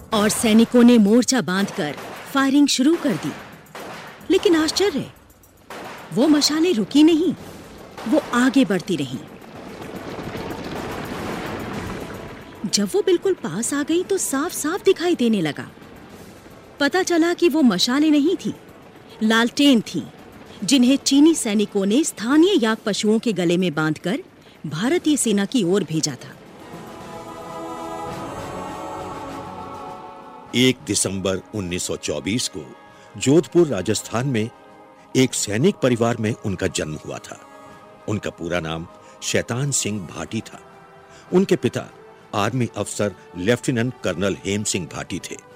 और सैनिकों ने मोर्चा बांधकर फायरिंग शुरू कर दी। लेकिन आश्चर्य, वो मशालें रुकी नहीं, वो आगे बढ़ती रहीं। जब वो बिल्कुल पास आ गई तो साफ-साफ दिखाई देने लगा। पता चला कि वो मशालें नहीं थी, लालटेन थी, जिन्हें चीनी सैनिकों ने स्थानीय याक पशुओं के गले में बांधकर भारतीय सेना की ओर भेजा था। 1 दिसंबर 1924 को जोधपुर, राजस्थान में एक सैनिक परिवार में उनका जन्म हुआ था। उनका पूरा नाम शैतान सिंह भाटी था। उनके पिता आर्मी अफसर लेफ्टिनेंट कर्नल हेम सिंह भाटी थे।